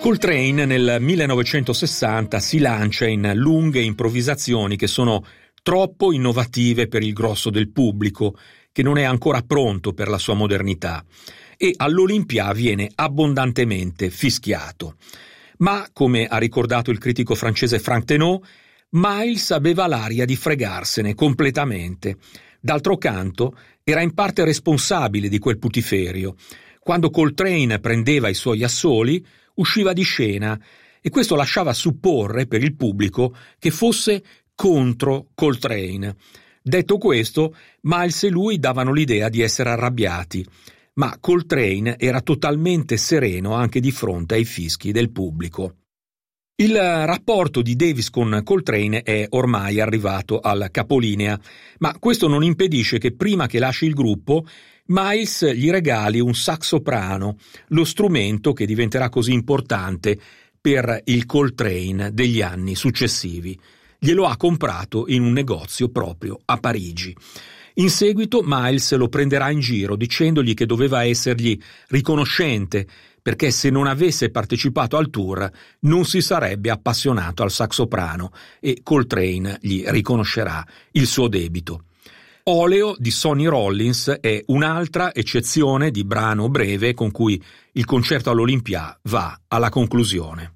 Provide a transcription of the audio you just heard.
Coltrane nel 1960 si lancia in lunghe improvvisazioni che sono troppo innovative per il grosso del pubblico, che non è ancora pronto per la sua modernità, e all'Olympia viene abbondantemente fischiato. Ma, come ha ricordato il critico francese Frank Tenot, Miles aveva l'aria di fregarsene completamente. D'altro canto, era in parte responsabile di quel putiferio. Quando Coltrane prendeva i suoi assoli, usciva di scena, e questo lasciava supporre per il pubblico che fosse contro Coltrane. Detto questo, Miles e lui davano l'idea di essere arrabbiati, ma Coltrane era totalmente sereno anche di fronte ai fischi del pubblico. Il rapporto di Davis con Coltrane è ormai arrivato al capolinea, ma questo non impedisce che prima che lasci il gruppo Miles gli regali un sax soprano, lo strumento che diventerà così importante per il Coltrane degli anni successivi. Glielo ha comprato in un negozio proprio a Parigi. In seguito Miles lo prenderà in giro dicendogli che doveva essergli riconoscente, perché se non avesse partecipato al tour non si sarebbe appassionato al sax soprano e Coltrane gli riconoscerà il suo debito. Oleo di Sonny Rollins è un'altra eccezione di brano breve con cui il concerto all'Olympia va alla conclusione.